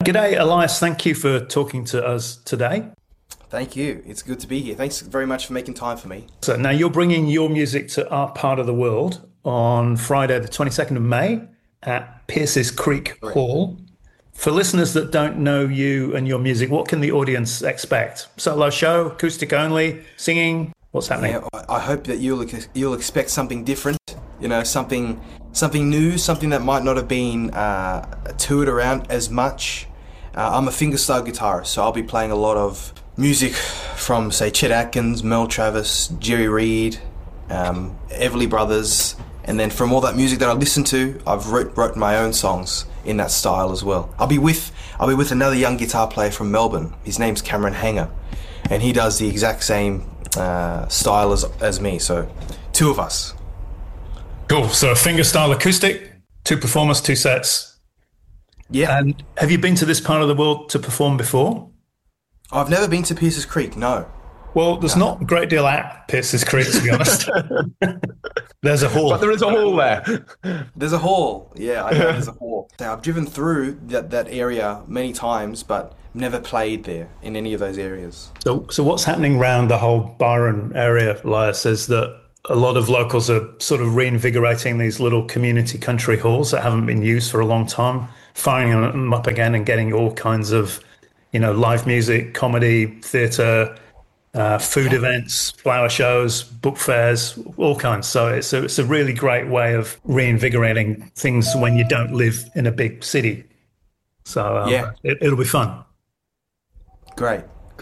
G'day, Elias. Thank you for talking to us today. Thank you. It's good to be here. Thanks very much for making time for me. So now you're bringing your music to our part of the world on Friday, the 22nd of May at Pierce's Creek Correct. Hall. For listeners that don't know you and your music, what can the audience expect? Solo show, acoustic only, singing? What's happening? Yeah, I hope that you'll expect something different. You know, something new, something that might not have been toured around as much. I'm a fingerstyle guitarist, so I'll be playing a lot of music from, say, Chet Atkins, Mel Travis, Jerry Reed, Everly Brothers, and then from all that music that I listen to, I've wrote my own songs in that style as well. I'll be with another young guitar player from Melbourne. His name's Cameron Hanger, and he does the exact same style as me. So, two of us. Cool. So fingerstyle acoustic, two performers, two sets. Yeah. And have you been to this part of the world to perform before? I've never been to Pierce's Creek, no. Well, there's not a great deal at Pierce's Creek, to be honest. There's a hall. But there is a hall there. There's a hall. Yeah, I know there's a hall. Now, I've driven through that area many times, but never played there in any of those areas. So what's happening around the whole Byron area, Elias, says that a lot of locals are sort of reinvigorating these little community country halls that haven't been used for a long time, firing them up again and getting all kinds of, live music, comedy, theatre, food events, flower shows, book fairs, all kinds. So it's a really great way of reinvigorating things when you don't live in a big city. So Yeah. it'll be fun. Great.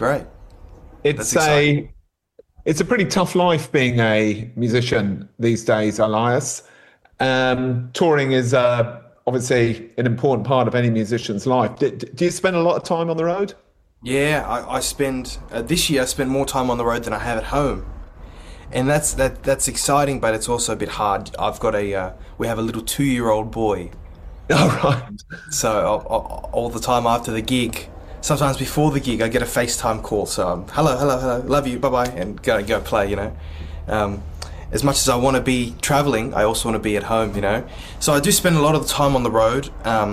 It's exciting. it's a pretty tough life being a musician these days, Elias. Touring is obviously an important part of any musician's life. Do you spend a lot of time on the road? Yeah, I spend this year I spend more time on the road than I have at home, and that's exciting, but it's also a bit hard. I've got we have a little 2-year-old boy, Oh, right. so all the time after the gig, sometimes before the gig, I get a FaceTime call. So hello, love you, bye bye, and go play. As much as I want to be traveling, I also want to be at home. So I do spend a lot of the time on the road.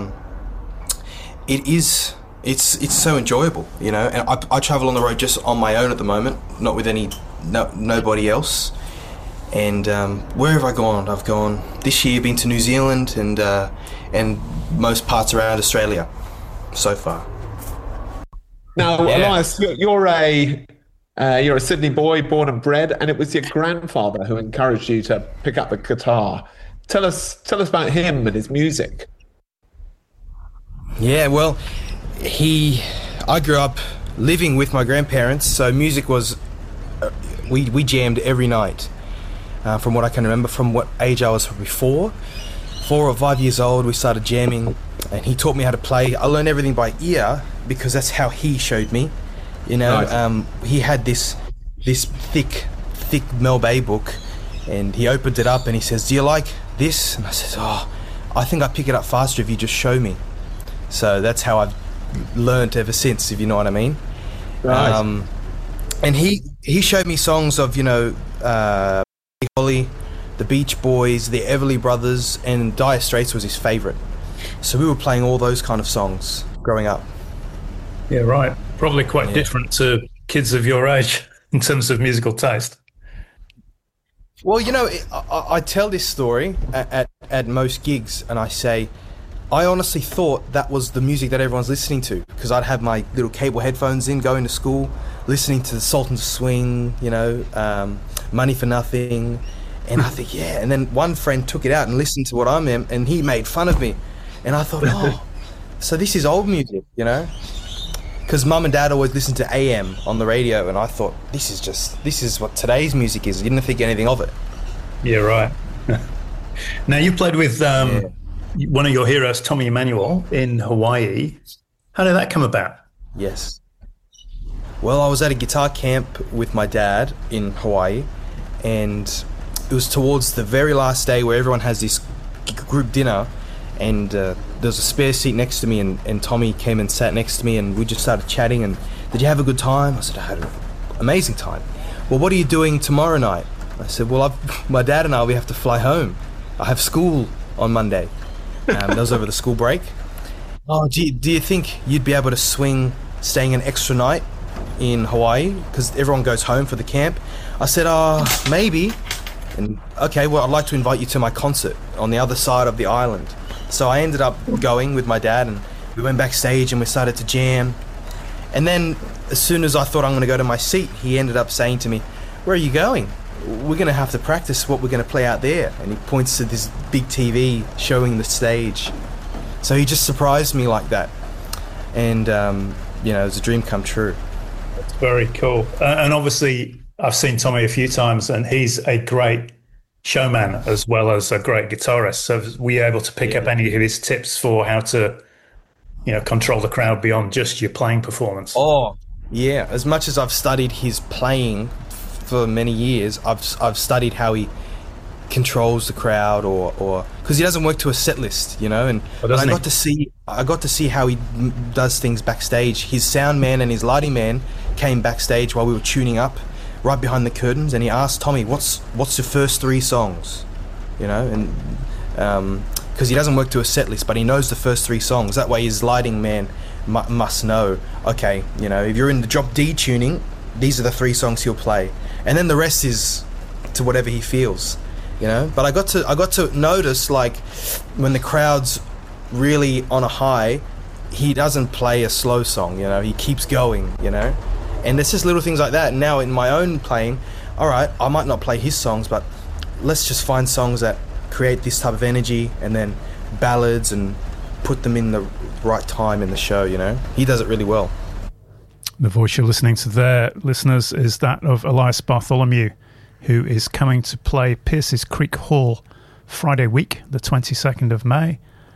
It's so enjoyable, and I travel on the road just on my own at the moment, not with nobody else. And where have I gone? I've gone this year, been to New Zealand and most parts around Australia so far. Now, Yeah. Elias, you're a Sydney boy, born and bred, and it was your grandfather who encouraged you to pick up the guitar. Tell us about him and his music. Yeah, well, I grew up living with my grandparents, so music was, we jammed every night. From what I can remember, from what age I was, probably 4 or 5 years old, we started jamming, and he taught me how to play. I learned everything by ear because that's how he showed me. Right. He had this thick Mel Bay book, and he opened it up and he says, "Do you like this?" And I said, "Oh, I think I pick it up faster if you just show me." So that's how I've learned ever since, if you know what I mean. Right. And he showed me songs of Holly, the Beach Boys, the Everly Brothers, and Dire Straits was his favourite. So we were playing all those kind of songs growing up. Yeah, right. Probably quite different to kids of your age in terms of musical taste. Well, I tell this story at most gigs, and I say, I honestly thought that was the music that everyone's listening to, because I'd have my little cable headphones in, going to school, listening to the Sultans of Swing, Money for Nothing, and I think, yeah. And then one friend took it out and listened to what I'm in, and he made fun of me, and I thought, oh, so this is old music, Because mum and dad always listened to AM on the radio, and I thought, this is what today's music is. I didn't think anything of it. Yeah, right. Now, you played with one of your heroes, Tommy Emmanuel, in Hawaii. How did that come about? Yes. Well, I was at a guitar camp with my dad in Hawaii, and it was towards the very last day where everyone has this group dinner, and there was a spare seat next to me, and Tommy came and sat next to me, and we just started chatting, and did you have a good time? I said, I had an amazing time. Well, what are you doing tomorrow night? I said, well, my dad and we have to fly home. I have school on Monday. That was over the school break. Oh, do you think you'd be able to swing staying an extra night in Hawaii? Because everyone goes home for the camp. I said, maybe. And okay, well, I'd like to invite you to my concert on the other side of the island. So I ended up going with my dad, and we went backstage and we started to jam. And then as soon as I thought I'm going to go to my seat, he ended up saying to me, "Where are you going? We're going to have to practice what we're going to play out there." And he points to this big TV showing the stage. So he just surprised me like that. And, it was a dream come true. That's very cool. And obviously, I've seen Tommy a few times, and he's a great showman as well as a great guitarist. So were you able to pick up any of his tips for how to, control the crowd beyond just your playing performance? Oh, yeah. As much as I've studied his playing for many years, I've studied how he controls the crowd, or because he doesn't work to a set list, and I got to see how he does things backstage. His sound man and his lighting man came backstage while we were tuning up right behind the curtains, and he asked Tommy, what's your first 3 songs, and because he doesn't work to a set list, but he knows the first 3 songs. That way his lighting man must know, okay, if you're in the drop D tuning, these are the 3 songs he'll play, and then the rest is to whatever he feels. But I got to notice, like, when the crowd's really on a high, he doesn't play a slow song, he keeps going, and it's just little things like that. And now in my own playing, all right, I might not play his songs, but let's just find songs that create this type of energy, and then ballads, and put them in the right time in the show, he does it really well. The voice you're listening to there, listeners, is that of Elias Bartholomew, who is coming to play Pierce's Creek Hall Friday week, the 22nd of May.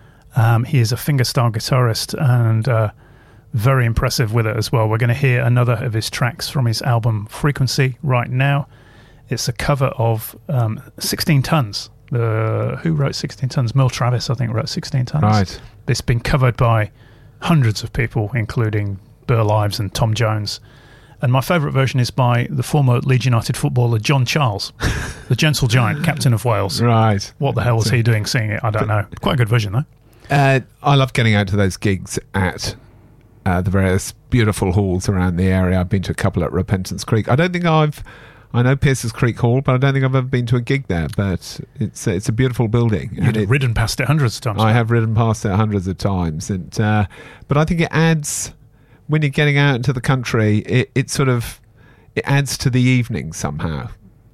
He is a fingerstyle guitarist and very impressive with it as well. We're going to hear another of his tracks from his album Frequency right now. It's a cover of 16 Tons. Who wrote 16 Tons? Merle Travis, I think, wrote 16 Tons. Right. It's been covered by hundreds of people, including Burl Ives and Tom Jones. And my favourite version is by the former Leeds United footballer John Charles, the gentle giant, captain of Wales. Right. What the hell was he doing singing it? I don't know. Quite a good version, though. I love getting out to those gigs at the various beautiful halls around the area. I've been to a couple at Repentance Creek. I know Pierce's Creek Hall, but I don't think I've ever been to a gig there. But it's a beautiful building. You've ridden past it hundreds of times. I have ridden past it hundreds of times. But I think it adds... when you're getting out into the country, it adds to the evening somehow.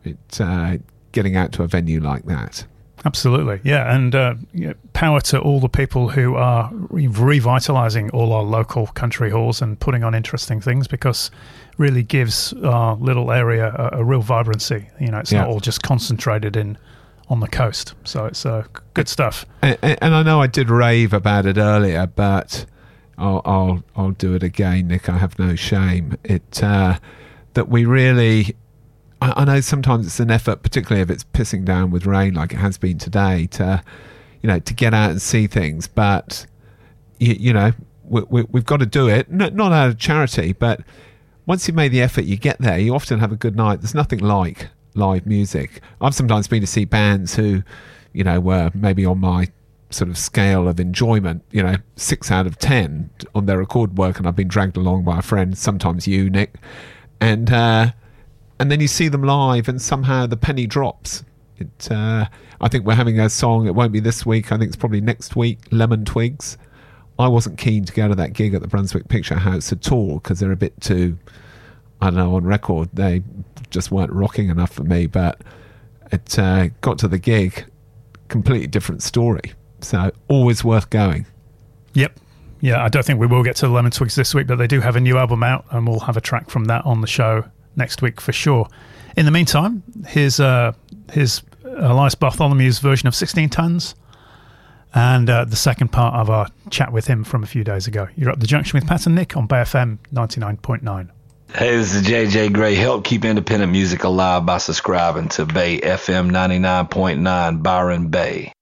Getting out to a venue like that. Absolutely, yeah, and power to all the people who are revitalising all our local country halls and putting on interesting things, because it really gives our little area a real vibrancy. It's not all just concentrated on the coast. So it's good stuff. And I know I did rave about it earlier, but I'll do it again, Nick. I have no shame. That we really, I know sometimes it's an effort, particularly if it's pissing down with rain like it has been today, to get out and see things. But we've got to do it, not out of charity, but once you've made the effort, you get there. You often have a good night. There's nothing like live music. I've sometimes been to see bands who, were maybe on my sort of scale of enjoyment, 6 out of 10 on their record work, and I've been dragged along by a friend, sometimes you, Nick, and then you see them live, and somehow the penny drops. I think we're having a song. It won't be this week. I think it's probably next week. Lemon Twigs. I wasn't keen to go to that gig at the Brunswick Picture House at all, because they're a bit too, I don't know, on record they just weren't rocking enough for me. But it got to the gig, completely different story. So always worth going. Yep. Yeah, I don't think we will get to Lemon Twigs this week, but they do have a new album out, and we'll have a track from that on the show next week for sure. In the meantime, here's Elias Bartholomew's version of 16 Tons, and the second part of our chat with him from a few days ago. You're up the junction with Pat and Nick on Bay FM 99.9. Hey, this is JJ Gray. Help keep independent music alive by subscribing to Bay FM 99.9 Byron Bay.